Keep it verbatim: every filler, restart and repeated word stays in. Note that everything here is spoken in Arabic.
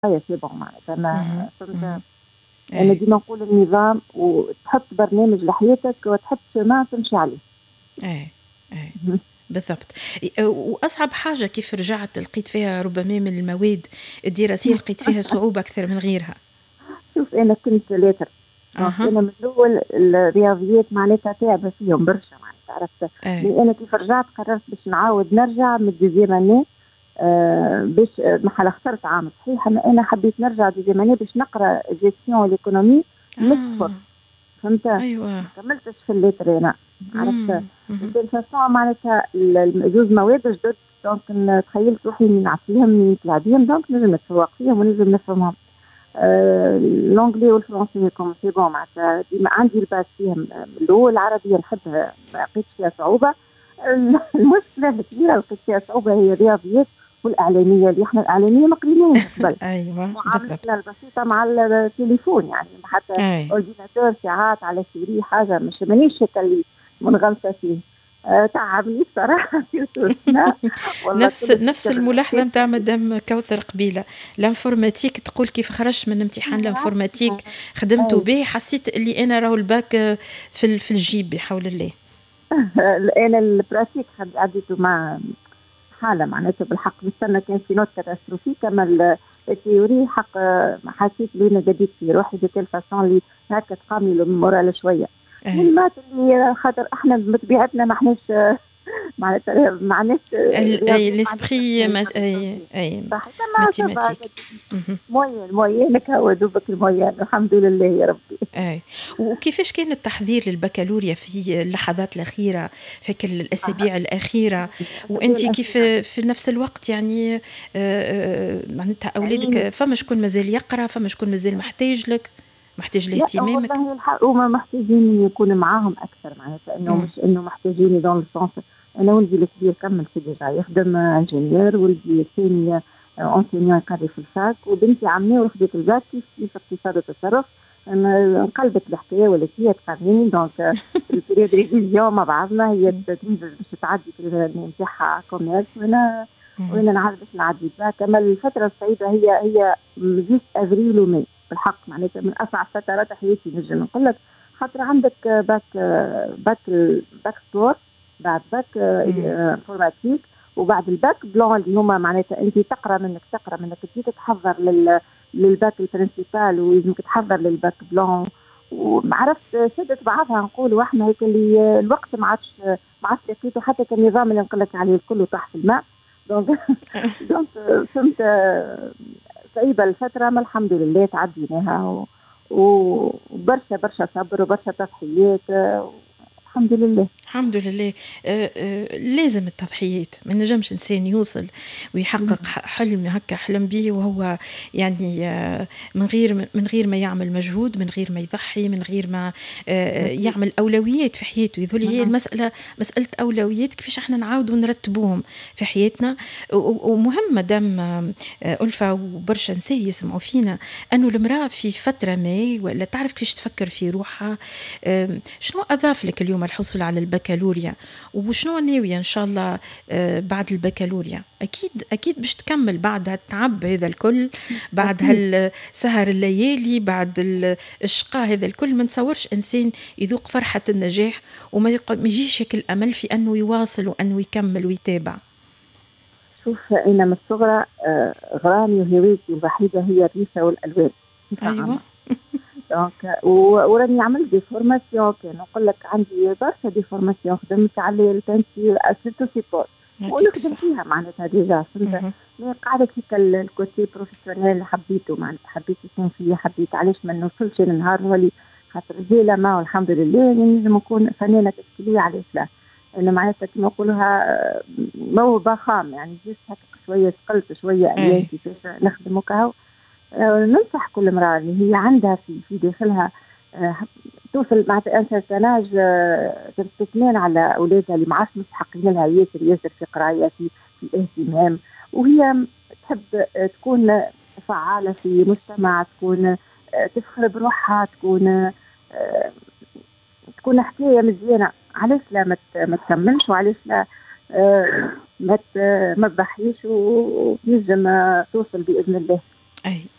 هي سي بون معناتها ما اهم، فهمت. اهم. أنا أي، ديما نقول النظام وتحط برنامج لحياتك وتحط chemin تمشي عليه. أي، أي. اهم. بالضبط. ي وأصعب حاجة كيف رجعت لقيت فيها ربما من المواد الدراسية لقيت فيها صعوبة أكثر من غيرها؟ شوف أنا كنت lettres دونك أها، أنا من الأول الرياضيات معناتها تعبة فيهم برشا معناتها عرفت. أي، مي أنا كيف رجعت قررت باش نعاود نرجع من الدوزيام اني آآ باش محل اخترت عام صحيح أما أنا حبيت نرجع دوزيام اني باش نقرا gestion l'économie مش آه، فرص فهمت. أيوه، ما كملتش في الليتر أنا عرفت. إمم، اهم، de toute façon معناتها ال ال زوز مواد جدد دونك ن تخيلت روحي نعطيهم نطلع بيهم دونك نجم نتفوق فيهم ونجم نفهمهم. آآ الأنجلي والفرنسي كوم سي بون معناتها ديما عندي الباس فيهم من الأول، العربية نحبها ما لقيتش فيها صعوبة. ال المشكلة الكبيرة لقيت فيها صعوبة هي الرياضيات والإعلامية، اللي إحنا الإعلامية ما قريناهاش قبل. أيوه، معاملتنا بالضبط. البسيطة مع التليفون يعني حتى أي. أورديناتور ساعات على سيري حاجة مش مانيش هيك اللي منغمسة فيه. آآ تعبني بصراحة سيرتو السنا والله نفس كل نفس الفكر الملاحظة كيف متاع مدام كوثر قبيلة، الانفورماتيك تقول كيف خرجت من امتحان الانفورماتيك خدمته أي به حسيت اللي أنا راهو الباك في ال في الجيب بحول الله. أنا البراتيك خد عديته مع حالة معناتها بالحق نستنى كان في نوت كاتاستروفيك أما ال التيوري حق حسيت بلي أنا جديت في روحي دي تيل فاسون اللي هكا تقامي المورال شوية. أي. والمات اللي خاطر احنا بطبيعتنا ما احناش معناتها ما عندناش ال أي رياضيات ما عندناش l'esprit تفكير مات أي أي صح ما سبعة mathématique. اهم. موين موين لك هو دوبك الموين الحمد لله يا ربي. أي. وكيفاش كان التحضير للبكالوريا في اللحظات الأخيرة، فيك آه، الأسابيع الأخيرة، الأسابيع وأنتِ كيف الأخيرة في نفس الوقت يعني آآ، آآ، معناتها عيني. أولادك فما شكون مازال يقرا، فما شكون مازال محتاج لك، محتاج لا لاهتمامك؟ والله الحق هما محتاجين يكون معاهم أكثر معناتها إنه إمم. مش إنه محتاجيني دون السونس. أنا ولدي الكبير كمل في ديجا يخدم انجينيور، ولدي الثاني اونسينيون يقري في الفاك، وبنتي عمي ورفضت الباك كيف كيف اقتصاد التصرف. أنا انقلبت الحكاية ولات هي تقريني دونك البريود ريفيزيون مع بعضنا هي إمم. تدريب باش تعدي في نتاعها كوميرس وأنا اهم. وأنا نعرف باش نعدي الباك. أما الفترة الصعيبة هي هي جوست أفريل وماي بالحق معناتها من أصعب فترات حياتي نجم نقول لك. خاطر عندك باك باك باك ستور بعد باك إمم. انفورماتيك وبعد الباك بلون اللي هما معناتها انت تقرا منك تقرا منك تجي تحضر لل للباك البرنسيبال ولازمك تحضر للباك بلون. وعرفت شدت بعضها نقولوا احنا هيك اللي الوقت ما عادش ما عادش لقيته حتى كالنظام اللي نقول لك عليه كله طاح في الماء. دونك دونك فهمت صعيبة الفترة ما الحمد لله تعديناها و- وبرشا برشا صبر وبرشا تضحيات. الحمد لله. الحمد لله. آآ آآ لازم التضحيات، ما نجمش إنسان يوصل ويحقق ح حلم هكا حلم بيه وهو يعني آه، من غير من غير ما يعمل مجهود، من غير ما يضحي، من غير ما آآ أكيد. يعمل أولويات في حياته، يظل هي المسألة مسألة أولويات كيفاش إحنا نعاودوا نرتبوهم في حياتنا. و و ومهم مادام آآ ألفة وبرشا نساء يسمعوا فينا، إنه المرأة في فترة ما والّا تعرف كيفاش تفكر في روحها. آمم شنو أضاف لك اليوم الحصول على البكالوريا؟ وشنو ناوية إن شاء الله آآ بعد البكالوريا؟ أكيد أكيد باش تكمّل بعد هالتعب هذا الكل، بعد أكيد. هال سهر الليالي، بعد ال الشقاء هذا الكل، ما نتصورش إنسان يذوق فرحة النجاح وما يق ما يجيش هيك الأمل في إنه يواصل وإنه يكمّل ويتابع. شوف أنا من الصغرى آه، غرامي وهوايتي الوحيدة هي الريشة والألوان بصفة أيوه. عامة. دونك و- وراني عملت دي فورماسيون كان نقول لك عندي برشا دي فورماسيون خدمت على التنسيق سيرتو سيبور يعطيك ونخدم الصحة. فيها معناتها ديجا فهمت. اهم. مي قاعدة فيك ال- الكوتي بروفيسيونيل اللي حبيته معناتها حبيت يكون فيه حبيت علاش ما نوصلش للنهار هو اللي خاطر زيلة ما والحمد لله يعني نجم نكون فنانة تشكيلية علاش لا. أنا معناتها كما نقولوها آه، موهبة خام يعني جيت هكا شوية ثقلت شوية أيام أي. كيفاش نخدم وكهو. آه، ننصح كل امرأة اللي هي عندها في في داخلها آه، توصل مع ان سيرتاناج تستثنين على اولادها اللي ما عادش مستحقين لها ياسر ياسر في قرايه في في اهتمام. وهي تحب آه، تكون فعاله في مجتمع تكون آه، تفخر بروحها تكون آه، تكون حكايه مزيانه. علاش لا ما ت- ما تكملش وعلاش لا آه، ما ت- ما تضحيش وتنجم آه، توصل باذن الله. أي.